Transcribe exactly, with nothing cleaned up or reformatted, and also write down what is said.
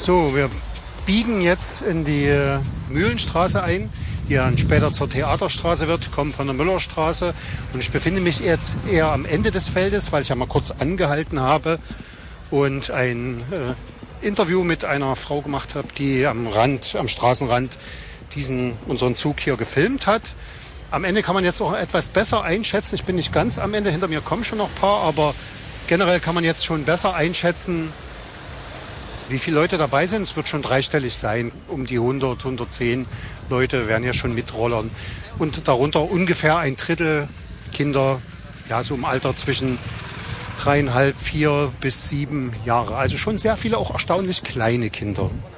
So, wir biegen jetzt in die Mühlenstraße ein, die dann später zur Theaterstraße wird, kommen von der Müllerstraße. Und ich befinde mich jetzt eher am Ende des Feldes, weil ich ja mal kurz angehalten habe und ein äh, Interview mit einer Frau gemacht habe, die am Rand, am Straßenrand diesen unseren Zug hier gefilmt hat. Am Ende kann man jetzt auch etwas besser einschätzen. Ich bin nicht ganz am Ende, hinter mir kommen schon noch ein paar, aber generell kann man jetzt schon besser einschätzen, wie viele Leute dabei sind. Es wird schon dreistellig sein. Um die hundert, hundertzehn Leute werden ja schon mitrollern. Und darunter ungefähr ein Drittel Kinder, ja, so im Alter zwischen dreieinhalb, vier bis sieben Jahre. Also schon sehr viele auch erstaunlich kleine Kinder.